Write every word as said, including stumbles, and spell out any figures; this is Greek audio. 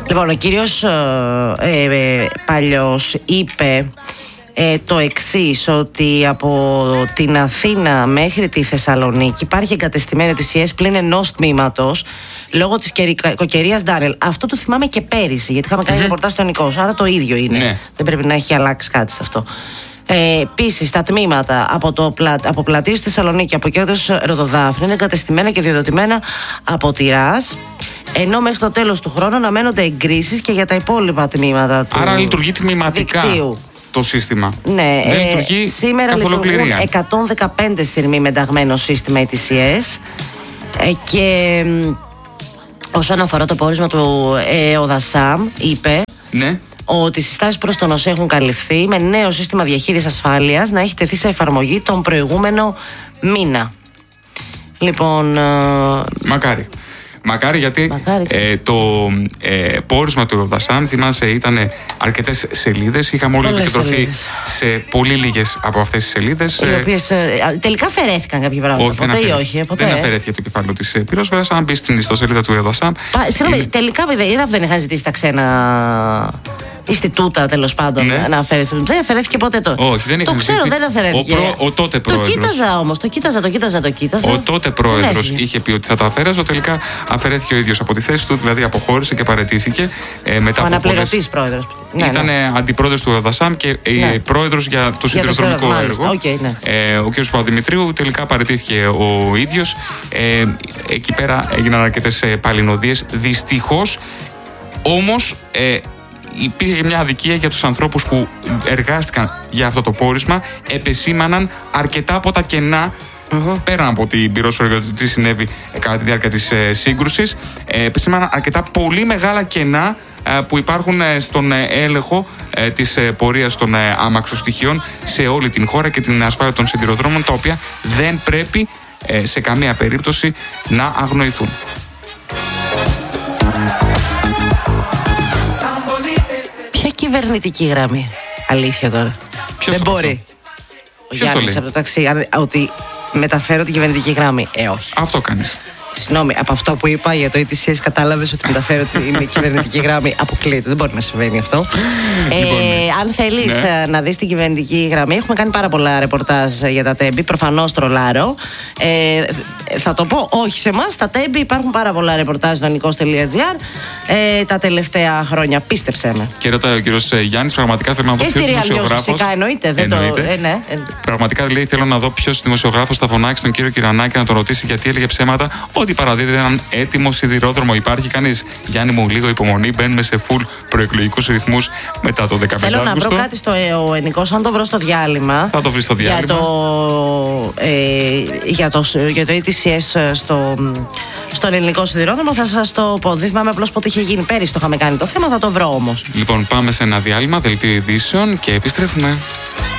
Λοιπόν, ο κύριος ε, ε, Παλιός είπε ε, το εξής, ότι από την Αθήνα μέχρι τη Θεσσαλονίκη υπάρχει εγκατεστημένη της ΙΕΣ πλην ενός τμήματος λόγω της κακοκαιρίας Ντάνιελ. Αυτό το θυμάμαι και πέρυσι, γιατί είχαμε κάνει mm-hmm. ρεπορτάζ στο Νικός, άρα το ίδιο είναι. Ναι. Δεν πρέπει να έχει αλλάξει κάτι σε αυτό. Ε, Επίσης, τα τμήματα από, το πλα... από Πλατείου στη Θεσσαλονίκη, από Κέρδος Ροδοδάφνη, είναι εγκατεστημένα και διοδοτημένα από τυράς, ενώ μέχρι το τέλος του χρόνου αναμένονται εγκρίσεις και για τα υπόλοιπα τμήματα του. Άρα λειτουργεί τμηματικά δικτύου. Το σύστημα. Ναι, δεν ε, λειτουργεί σήμερα λειτουργούν εκατόν δεκαπέντε σειρμοί με ενταγμένο σύστημα ι τι σι ες ε, και όσον αφορά το πόρισμα του ΕΟΔΑΣΑΜ, είπε ναι. ότι οι συστάσεις προς τον ΟΣΕ έχουν καλυφθεί με νέο σύστημα διαχείρισης ασφάλειας να έχει τεθεί σε εφαρμογή τον προηγούμενο μήνα. Λοιπόν. Μακάρι. Μακάρι, γιατί Μακάρι. Ε, το ε, πόρισμα του ΕΟΔΑΣΑΜ, θυμάσαι, ήταν αρκετές σελίδες. Είχαμε όλοι επικεντρωθεί σε πολύ λίγες από αυτές τις σελίδες. Οι οποίες ε, τελικά αφαιρέθηκαν κάποια πράγματα. Όχι, ποτέ δεν, όχι, ποτέ. δεν αφαιρέθηκε το κεφάλαιο της πυρόσφαιρας. Αν μπει στην ιστοσελίδα του ΕΟΔΑΣΑΜ. Συγγνώμη, είναι... τελικά είδα δεν είχαν ζητήσει τα ξένα Ινστιτούτα, τέλος πάντων, ναι. να αφαιρεθούν. Δεν αφαιρέθηκε ποτέ το. Όχι, δεν το ξέρω, ζήσει. δεν αφαιρέθηκε. Ο, προ, ο τότε πρόεδρος. Το κοίταζα όμως, το κοίταζα, το κοίταζα, το κοίταζα. Ο τότε πρόεδρος είχε πει ότι θα τα αφαίρεζε. Τελικά αφαιρέθηκε ο ίδιος από τη θέση του, δηλαδή αποχώρησε και παραιτήθηκε. Ε, μετά ο αναπληρωτής πρόεδρος. Ήταν ναι. αντιπρόεδρος του ΕΟΔΑΣΑΜ και ναι. πρόεδρος για το σιδηροδρομικό έργο. Okay, ναι. ε, ο κ. Παπαδημητρίου τελικά παραιτήθηκε ο ίδιος. Ε, εκεί πέρα έγιναν αρκετές παλινοδίες. Δυστυχώς όμως. Ε, υπήρχε μια αδικία για τους ανθρώπους που εργάστηκαν για αυτό το πόρισμα. Επεσήμαναν αρκετά από τα κενά uh-huh. πέραν από την πυρόσφαιρα για το τι συνέβη κατά τη διάρκεια της ε, σύγκρουσης. Ε, επεσήμαναν αρκετά πολύ μεγάλα κενά ε, που υπάρχουν ε, στον ε, έλεγχο ε, της ε, πορείας των ε, αμαξοστοιχείων σε όλη την χώρα και την ασφάλεια των σιδηροδρόμων, τα οποία δεν πρέπει ε, σε καμία περίπτωση να αγνοηθούν. Ποια κυβερνητική γραμμή? Αλήθεια τώρα. Ποιος δεν μπορεί. Ο Γιάννης από το ταξί, ότι μεταφέρω την κυβερνητική γραμμή. Ε, όχι. Αυτό κάνεις. Συγγνώμη, από αυτό που είπα για το ι τι σι ες κατάλαβες ότι μεταφέρω την κυβερνητική γραμμή. Αποκλείεται, δεν μπορεί να συμβαίνει αυτό. ε, λοιπόν, αν θέλεις ναι. να δεις την κυβερνητική γραμμή, έχουμε κάνει πάρα πολλά ρεπορτάζ για τα τέμπη. Προφανώς τρολάρω. Ε, θα το πω, όχι σε εμάς. Στα τέμπη υπάρχουν πάρα πολλά ρεπορτάζ στο νικός τελεία τζι άρ ε, τα τελευταία χρόνια. Πίστεψέ με. Και ρωτάει ο κύριος Γιάννης, πραγματικά θέλω να δω ποιος δημοσιογράφος. Φυσικά εννοείται. Δεν εννοείται. Το, ε, ναι. Πραγματικά λέει, θέλω να δω ποιος δημοσιογράφος θα φωνάξει τον κύριο Κυρανάκη να τον ρωτήσει γιατί έλεγε ψέματα. Ότι παραδίδεται έναν έτοιμο σιδηρόδρομο. Υπάρχει κανείς? Γιάννη μου, λίγο υπομονή. Μπαίνουμε σε full προεκλογικούς ρυθμούς μετά το δεκαπέντε Θέλω Αύγουστο. να βρω κάτι στο Ενικός, αν το βρω στο διάλειμμα. Θα το βρει στο διάλειμμα. Για το, ε, για το, για το ι τι σι ες στο, στον ελληνικό σιδηρόδρομο θα σας το πω. Δεν θυμάμαι απλώς πότε είχε γίνει. Πέρυσι το είχαμε κάνει το θέμα, θα το βρω όμως. Λοιπόν, πάμε σε ένα διάλειμμα, δελτίο ειδήσεων και επιστρέφουμε.